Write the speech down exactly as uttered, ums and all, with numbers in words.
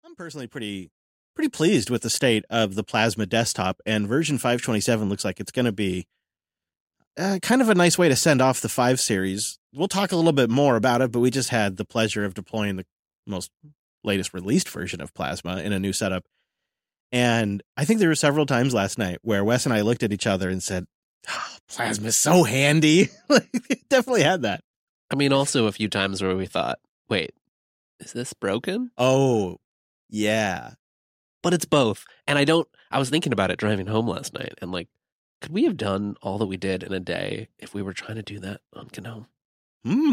I'm personally pretty pretty pleased with the state of the Plasma desktop, and version five twenty-seven looks like it's going to be uh, kind of a nice way to send off the five series. We'll talk a little bit more about it, but we just had the pleasure of deploying the most latest released version of Plasma in a new setup. And I think there were several times last night where Wes and I looked at each other and said, oh, Plasma's so handy. It definitely had that. I mean, also a few times where we thought, wait, is this broken? Oh, yeah. But it's both. And I don't, I was thinking about it driving home last night and like, could we have done all that we did in a day if we were trying to do that on GNOME? Hmm.